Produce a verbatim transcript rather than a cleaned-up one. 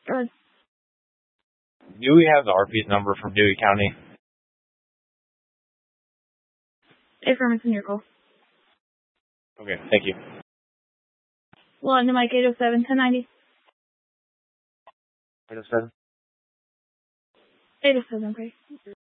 Go ahead. Do we have the R P's number from Dewey County? Affirmative, your call. Okay, thank you. London Mike eight oh seven, ten ninety. eight oh seven? eight oh seven, okay.